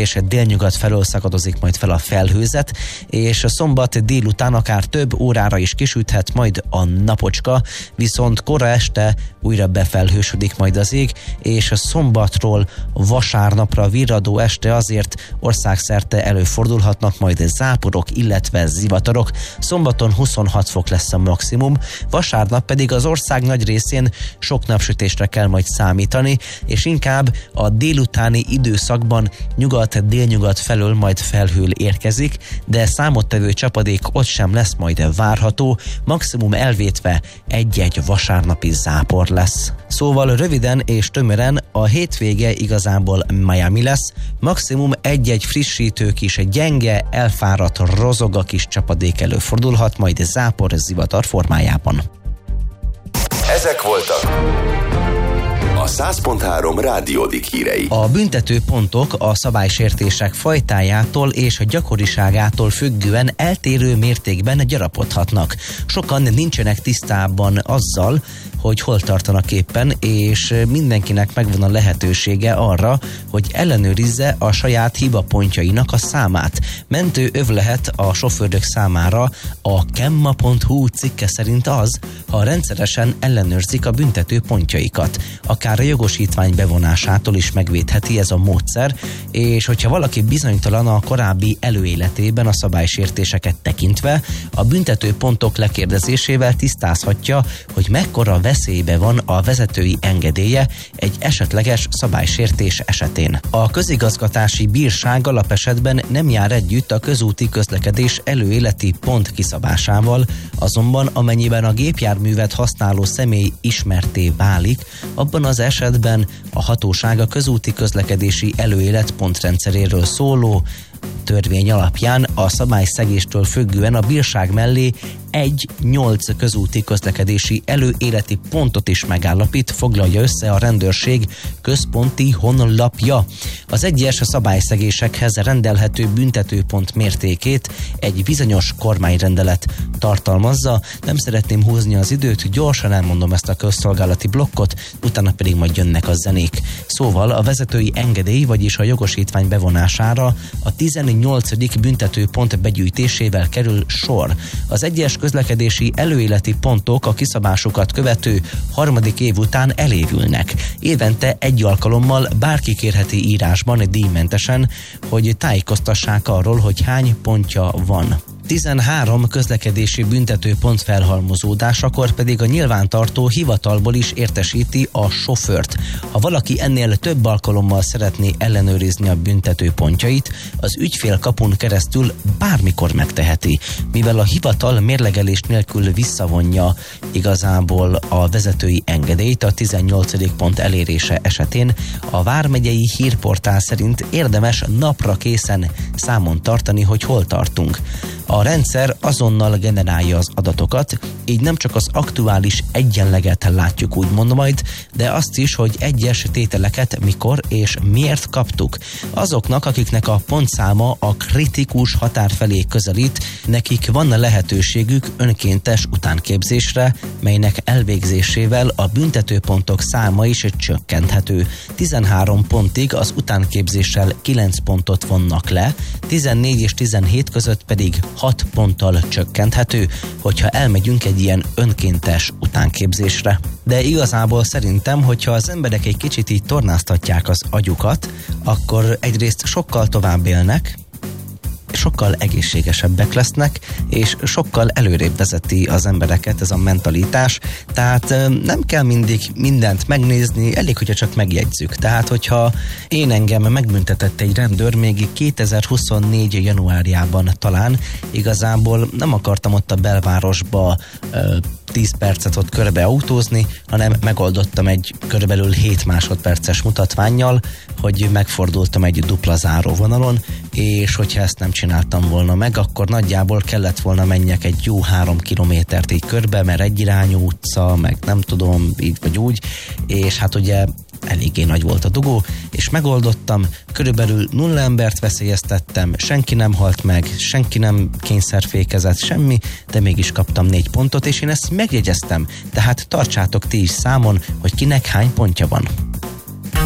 és délnyugat felől szakadozik majd fel a felhőzet, és szombat délután akár több órára is kisüthet majd a napocska, viszont kora este újra befelhősödik majd az ég, és a szombatról vasárnapra virradó este azért országszerte előfordulhatnak majd záporok, illetve zivatarok. Szombaton 26 fok lesz a maximum, vasárnap pedig az ország nagy részén sok napsütésre kell majd számítani, és inkább a délutáni időszakban nyugat-délnyugat felől majd felhő érkezik, de számottevő csapadék ott sem lesz majd várható, maximum elvétve egy-egy vasárnapi zápor lesz. Szóval röviden és tömören a hétvége igazából Miami lesz, maximum egy-egy frissítő kis gyenge, elfáradt rozoga kis csapadék előfordulhat, majd zápor zivatar formájában. Ezek voltak a 100.3 rádiódik hírei. A büntető pontok a szabálysértések fajtájától és a gyakoriságától függően eltérő mértékben gyarapodhatnak. Sokan nincsenek tisztában azzal, hogy hol tartanak éppen, és mindenkinek megvan a lehetősége arra, hogy ellenőrizze a saját hibapontjainak a számát. Mentő öv lehet a sofőrök számára a kemma.hu cikke szerint az, ha rendszeresen ellenőrzik a büntető pontjaikat. Akár a jogosítvány bevonásától is megvédheti ez a módszer, és hogyha valaki bizonytalan a korábbi előéletében a szabálysértéseket tekintve, a büntető pontok lekérdezésével tisztázhatja, hogy mekkora veszélybe van a vezetői engedélye egy esetleges szabálysértés esetén. A közigazgatási bírság alapesetben nem jár együtt a közúti közlekedés előéleti pont kiszabásával, azonban amennyiben a gépjárművet használó személy ismertté válik, abban az esetben a hatóság a közúti közlekedési előélet pontrendszeréről szóló törvény alapján a szabályszegéstől függően a bírság mellé 1-8 közúti közlekedési előéleti pontot is megállapít, foglalja össze a rendőrség központi honlapja. Az egyes szabályszegésekhez rendelhető büntetőpont mértékét egy bizonyos kormányrendelet tartalmazza. Nem szeretném húzni az időt, gyorsan elmondom ezt a közszolgálati blokkot, utána pedig majd jönnek a zenék. Szóval a vezetői engedély, vagyis a jogosítvány bevonására a 18. büntetőpont begyűjtésével kerül sor. Az egyes közlekedési előéleti pontok a kiszabásukat követő harmadik év után elévülnek. Évente egy alkalommal bárki kérheti írásban díjmentesen, hogy tájékoztassák arról, hogy hány pontja van. 13 közlekedési büntetőpont felhalmozódásakor pedig a nyilvántartó hivatalból is értesíti a sofőrt. Ha valaki ennél több alkalommal szeretné ellenőrizni a büntetőpontjait, az ügyfélkapun keresztül bármikor megteheti, mivel a hivatal mérlegelés nélkül visszavonja igazából a vezetői engedélyt a 18. pont elérése esetén. A vármegyei hírportál szerint érdemes napra készen számon tartani, hogy hol tartunk. A rendszer azonnal generálja az adatokat, így nem csak az aktuális egyenleget látjuk úgymond majd, de azt is, hogy egyes tételeket mikor és miért kaptuk. Azoknak, akiknek a pontszáma a kritikus határ felé közelít, nekik van lehetőségük önkéntes utánképzésre, melynek elvégzésével a büntetőpontok száma is csökkenthető. 13 pontig az utánképzéssel 9 pontot vonnak le, 14 és 17 között pedig 6 ponttal csökkenthető, hogyha elmegyünk egy ilyen önkéntes utánképzésre. De igazából szerintem, hogyha az emberek egy kicsit így tornáztatják az agyukat, akkor egyrészt sokkal tovább élnek, sokkal egészségesebbek lesznek, és sokkal előrébb vezeti az embereket ez a mentalitás. Tehát nem kell mindig mindent megnézni, elég, hogyha csak megjegyzzük. Tehát, hogyha engem megbüntetett egy rendőr még 2024. januárjában talán, igazából nem akartam ott a belvárosba 10 percet ott körbe autózni, hanem megoldottam egy körülbelül 7 másodperces mutattvánnyal, hogy megfordultam egy dupla záróvonalon, és hogyha ezt nem csináltam volna meg, akkor nagyjából kellett volna menjek egy jó 3 kilométert így körbe, mert egyirányú utca, meg nem tudom, így vagy úgy, és hát ugye eléggé nagy volt a dugó, és megoldottam, körülbelül 0 embert veszélyeztettem, senki nem halt meg, senki nem kényszerfékezett, semmi, de mégis kaptam 4 pontot, és én ezt megjegyeztem, tehát tartsátok ti is számon, hogy kinek hány pontja van.